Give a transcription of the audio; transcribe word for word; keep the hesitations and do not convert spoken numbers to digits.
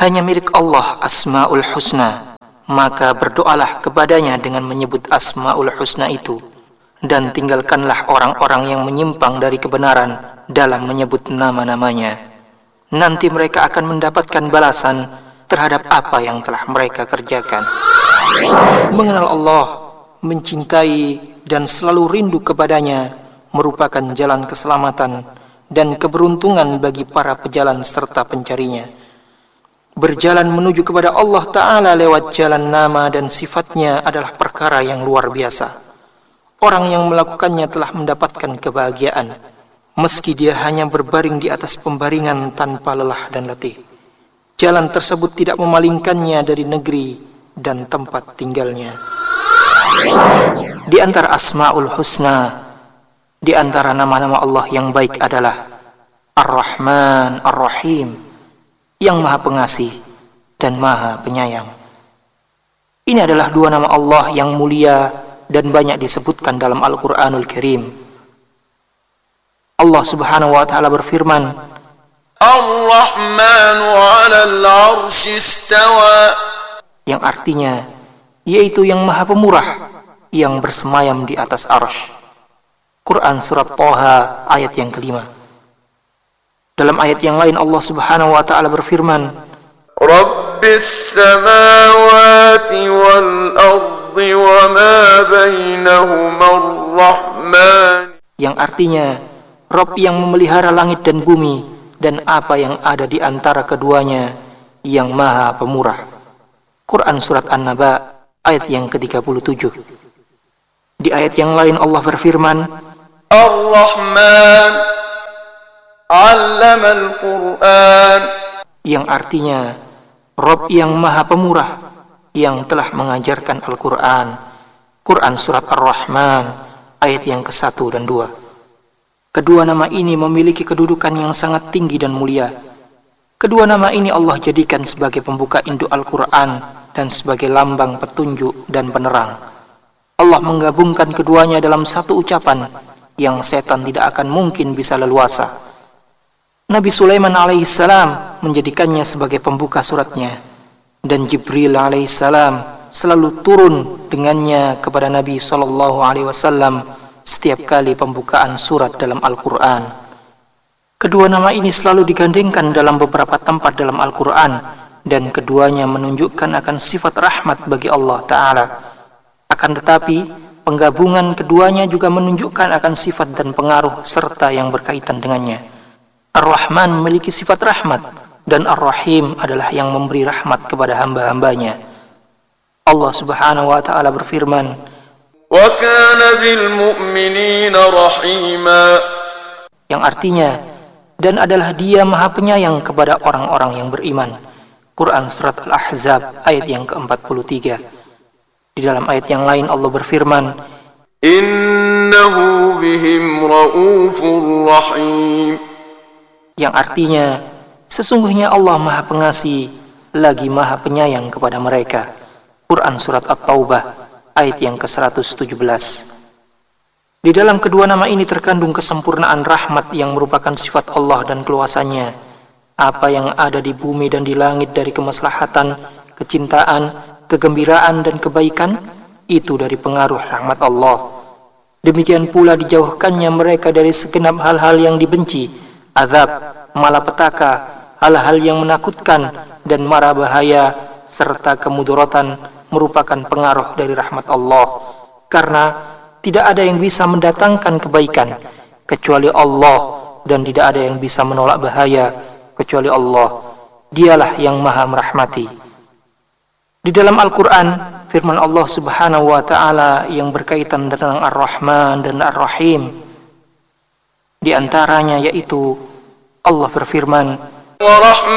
hanya milik Allah Asmaul Husna, maka berdoalah kepadanya dengan menyebut Asmaul Husna itu, dan tinggalkanlah orang-orang yang menyimpang dari kebenaran dalam menyebut nama-namanya. Nanti mereka akan mendapatkan balasan terhadap apa yang telah mereka kerjakan. Mengenal Allah, mencintai dan selalu rindu kepadanya merupakan jalan keselamatan dan keberuntungan bagi para pejalan serta pencarinya. Berjalan menuju kepada Allah Ta'ala lewat jalan nama dan sifatnya adalah perkara yang luar biasa. Orang yang melakukannya telah mendapatkan kebahagiaan, meski dia hanya berbaring di atas pembaringan tanpa lelah dan letih. Jalan tersebut tidak memalingkannya dari negeri dan tempat tinggalnya. Di antara Asmaul Husna, di antara nama-nama Allah yang baik adalah Ar-Rahman Ar-Rahim, yang Maha Pengasih dan Maha Penyayang. Ini adalah dua nama Allah yang mulia dan banyak disebutkan dalam Al-Qur'anul Karim. Allah Subhanahu wa taala berfirman, Ar-Rahmanu 'alal 'arsy istawa, yang artinya yaitu yang Maha Pemurah yang bersemayam di atas arsy. Quran surat Thaha ayat yang kelima. Dalam ayat yang lain Allah Subhanahu wa taala berfirman, Rabbis samawati wal ardi wa ma bainahuma ar-Rahman, yang artinya Rabb yang memelihara langit dan bumi dan apa yang ada di antara keduanya, yang Maha Pemurah. Quran surat An-Naba ayat yang ke tiga puluh tujuh. Di ayat yang lain Allah berfirman, Ar-Rahman 'allama al-Qur'an, yang artinya Rabb yang Maha Pemurah yang telah mengajarkan Al-Qur'an. Quran surat Ar-Rahman ayat yang ke satu dan dua. Kedua nama ini memiliki kedudukan yang sangat tinggi dan mulia. Kedua nama ini Allah jadikan sebagai pembuka induk Al-Qur'an dan sebagai lambang petunjuk dan penerang. Allah menggabungkan keduanya dalam satu ucapan yang setan tidak akan mungkin bisa leluasa. Nabi Sulaiman alaihissalam menjadikannya sebagai pembuka suratnya, dan Jibril alaihissalam selalu turun dengannya kepada Nabi shallallahu alaihi wasallam setiap kali pembukaan surat dalam Al-Quran. Kedua nama ini selalu digandengkan dalam beberapa tempat dalam Al-Quran, dan keduanya menunjukkan akan sifat rahmat bagi Allah Ta'ala. Akan tetapi, penggabungan keduanya juga menunjukkan akan sifat dan pengaruh serta yang berkaitan dengannya. Ar-Rahman memiliki sifat rahmat, dan Ar-Rahim adalah yang memberi rahmat kepada hamba-hambanya. Allah Subhanahu wa Ta'ala berfirman, Wa kana bil mu'minina rahima, yang artinya, dan adalah Dia Maha Penyayang kepada orang-orang yang beriman. Quran surat Al-Ahzab ayat yang ke empat puluh tiga. Di dalam ayat yang lain Allah berfirman, Innahu bihim raufur rahim, yang artinya sesungguhnya Allah Maha Pengasih lagi Maha Penyayang kepada mereka. Quran surat At-Taubah ayat yang ke seratus tujuh belas. Di dalam kedua nama ini terkandung kesempurnaan rahmat yang merupakan sifat Allah dan keluasannya. Apa yang ada di bumi dan di langit dari kemaslahatan, kecintaan, kegembiraan dan kebaikan, itu dari pengaruh rahmat Allah. Demikian pula dijauhkannya mereka dari segenap hal-hal yang dibenci, azab, malapetaka, hal-hal yang menakutkan dan mara bahaya serta kemudaratan merupakan pengaruh dari rahmat Allah. Karena tidak ada yang bisa mendatangkan kebaikan kecuali Allah, dan tidak ada yang bisa menolak bahaya kecuali Allah. Dialah yang Maha merahmati. Di dalam Al-Quran, firman Allah Subhanahu wa Ta'ala yang berkaitan tentang Ar-Rahman dan Ar-Rahim, di antaranya yaitu Allah berfirman,